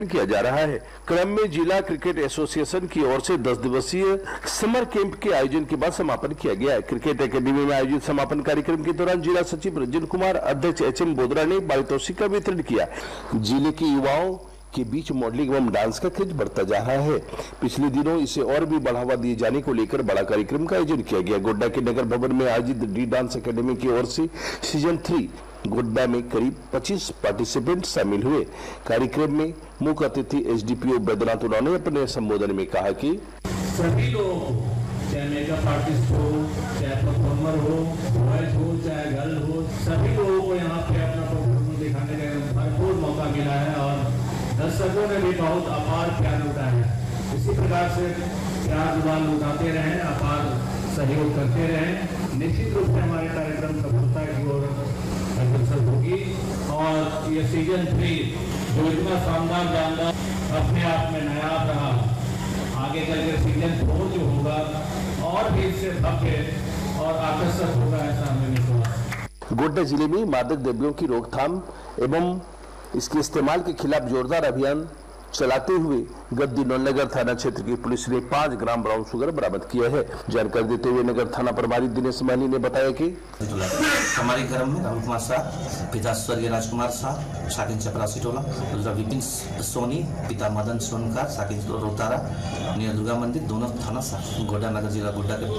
किया जा रहा है। क्रम में जिला क्रिकेट एसोसिएशन की ओर से 10 दिवसीय समर कैंप के आयोजन के बाद समापन किया गया है। क्रिकेट एकेडमी में आयोजित समापन कार्यक्रम के दौरान जिला सचिव रंजन कुमार, अध्यक्ष एचएम बोदरा ने पारितोषिक का वितरण किया। जिले के युवाओं के बीच मॉडलिंग एवं डांस का क्रेज बढ़ता जा रहा है। पिछले दिनों इसे और भी बढ़ावा दिए जाने को लेकर बड़ा कार्यक्रम का आयोजन किया गया। गोड्डा के नगर भवन में आयोजित डी डांस एकेडमी की ओर से सीजन 3 गोड्डा में करीब 25 पार्टिसिपेंट शामिल हुए। कार्यक्रम में मुख्य अतिथि एसडीपीओ बैद्यनाथ उरांव ने अपने संबोधन में कहा कि सभी लोग, चाहे मेकअप आर्टिस्ट हो, चाहे परफॉर्मर हो, बॉयज हो, चाहे गर्ल हो, सभी लोगों को यहाँ पे अपना परफॉर्मेंस दिखाने का भरपूर मौका मिला है और दर्शकों ने भी बहुत अपार प्यार लुटाया है। इसी प्रकार से प्यार जुबान लुटाते रहें, अपार सहयोग करते रहें। निश्चित रूप से हमारे कार्यक्रम सफलता की ओर अग्रसर होगी और ये सीजन 3 जो इतना शानदार जानदार अपने आप में नया रहा, आगे चलकर सीजन 4 जो होगा और भी इससे भव्य और आकर्षक होगा, ऐसा हमें विश्वास। गोड्डा जिले में मादक द्रव्यों की रोकथाम एवं इसके इस्तेमाल के खिलाफ जोरदार अभियान चलाते हुए गत दिनों नगर थाना क्षेत्र की पुलिस ने 5 ग्राम ब्राउन शुगर बरामद किया है। जानकारी देते हुए नगर थाना प्रभारी दिनेश माली ने बताया कि हमारे घर में राहुल कुमार शाह, पिता स्वर्गीय राजकुमार शाह, साकिन चपरासी टोला, दूसरा विपिन सोनी, पिता मदन सोनकार, साकिन रोतारा, नियर दुर्गा मंदिर, दोनों थाना गोड्डा नगर जिला गोड्डा के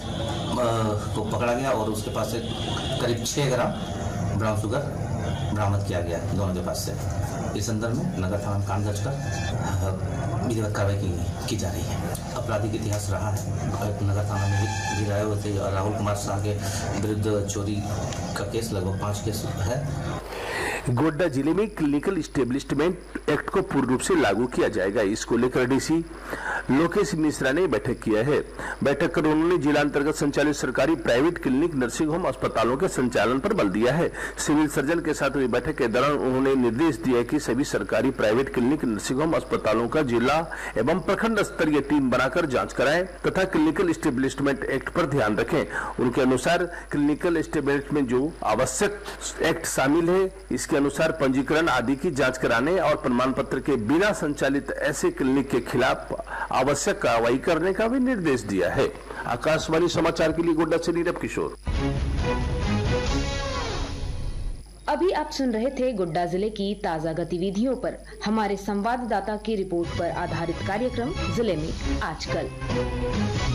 को पकड़ा गया और उसके पास से करीब 6 ग्राम ब्राउन शुगर बरामद किया गया दोनों के पास से। इस संदर्भ में नगर थाना में कांड दर्ज कर विधिवत कार्रवाई की जा रही है। आपराधिक इतिहास रहा है। नगर थाना में गिराए हुए थे और राहुल कुमार शाह के विरुद्ध चोरी का केस लगभग 5 केस है। गोड्डा जिले में क्लिनिकल इस्टेब्लिशमेंट एक्ट को पूर्ण रूप से लागू किया जाएगा। इसको लेकर डीसी लोकेश मिश्रा ने बैठक किया है। बैठक कर उन्होंने जिला अंतर्गत संचालित सरकारी, प्राइवेट क्लिनिक, नर्सिंग होम, अस्पतालों के संचालन पर बल दिया है। सिविल सर्जन के साथ हुई बैठक के दौरान उन्होंने निर्देश दिया कि सभी सरकारी, प्राइवेट क्लिनिक, नर्सिंग होम, अस्पतालों का जिला एवं प्रखंड स्तरीय टीम बनाकर जांच कराएं तथा क्लिनिकल इस्टेब्लिशमेंट एक्ट पर ध्यान रखें। उनके अनुसार क्लिनिकल इस्टेब्लिशमेंट जो आवश्यक एक्ट शामिल है, इसके अनुसार पंजीकरण आदि की जांच कराने और प्रमाण पत्र के बिना संचालित ऐसे क्लिनिक के खिलाफ आवश्यक कार्रवाई करने का भी निर्देश दिया है। आकाशवाणी समाचार के लिए गोड्डा से नीरव किशोर। अभी आप सुन रहे थे गोड्डा जिले की ताजा गतिविधियों पर हमारे संवाददाता की रिपोर्ट पर आधारित कार्यक्रम जिले में आजकल।